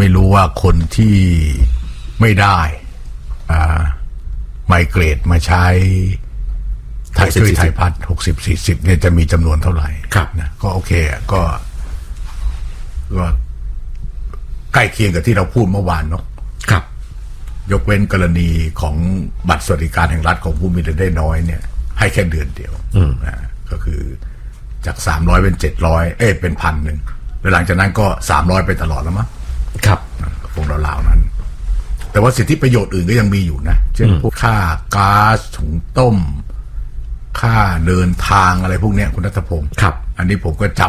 ไม่รู้ว่าคนที่ไม่ได้ไมเกรดมาใช้ไทยช่วยไทยพัฒน์60-40เนี่ยจะมีจำนวนเท่าไหร่นะก็โอเคก็ใกล้เคียงกับที่เราพูดเมื่อวานเนาะครับยกเว้นกรณีของบัตรสวัสดิการแห่งรัฐของผู้มีรายได้น้อยเนี่ยให้แค่เดือนเดียวนะก็คือจาก300เป็น700เป็น 1,000 แล้วหลังจากนั้นก็300ไปตลอดแล้วมั้งครับพวกเราๆนั้นแต่ว่าสิทธิประโยชน์อื่นก็ยังมีอยู่นะเช่นพวกค่าก๊าซถุงต้มค่าเดินทางอะไรพวกเนี้ยคุณณัฐพงศ์ครับอันนี้ผมก็จ